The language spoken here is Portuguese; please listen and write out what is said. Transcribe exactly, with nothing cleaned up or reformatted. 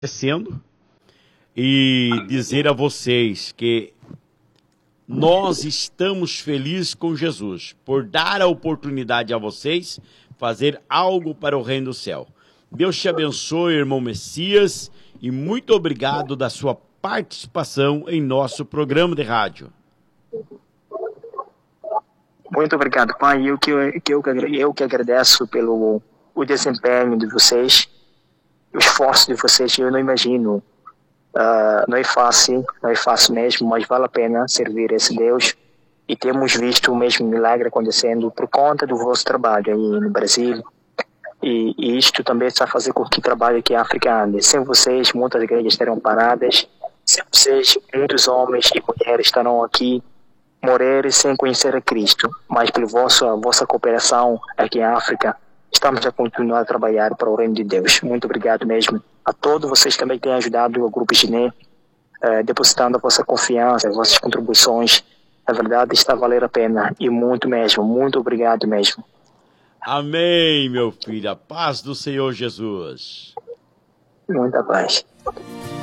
Acontecendo e dizer a vocês que nós estamos felizes com Jesus por dar a oportunidade a vocês fazer algo para o reino do céu. Deus te abençoe, irmão Messias, e muito obrigado da sua participação em nosso programa de rádio. Muito obrigado, pai. Eu que, eu, que, eu que agradeço pelo o desempenho de vocês, o esforço de vocês. Eu não imagino, uh, não é fácil, não é fácil mesmo, mas vale a pena servir esse Deus. E temos visto o mesmo milagre acontecendo por conta do vosso trabalho aí no Brasil. E, e isto também está a fazer com que o trabalho aqui em África ande. Sem vocês, muitas igrejas estarão paradas. Sem vocês, muitos homens e mulheres estarão aqui morrer sem conhecer a Cristo. Mas pela vossa, vossa cooperação aqui em África, estamos a continuar a trabalhar para o reino de Deus. Muito obrigado mesmo. A todos vocês também que têm ajudado o Grupo Giné, eh, depositando a vossa confiança, as vossas contribuições. Na verdade, está a valer a pena. E muito mesmo. Muito obrigado mesmo. Amém, meu filho. A paz do Senhor Jesus. Muita paz.